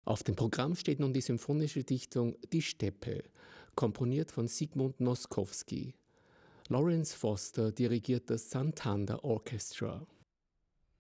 Auf dem Programm steht nun die symphonische Dichtung Die Steppe, komponiert von Zygmunt Noskowski. Lawrence Foster dirigiert das Santander Orchestra.